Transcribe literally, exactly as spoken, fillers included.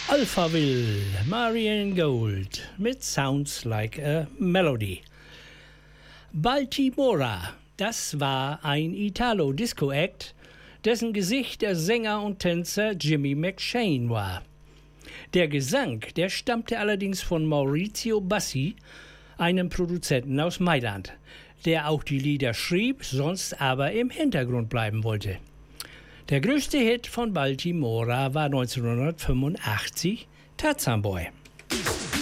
Alphaville, Marian Gold mit Sounds Like a Melody. Baltimora, das war ein Italo-Disco-Act, dessen Gesicht der Sänger und Tänzer Jimmy McShane war. Der Gesang, der stammte allerdings von Maurizio Bassi, einem Produzenten aus Mailand, der auch die Lieder schrieb, sonst aber im Hintergrund bleiben wollte. Der größte Hit von Baltimora war neunzehnhundertfünfundachtzig Tarzan Boy.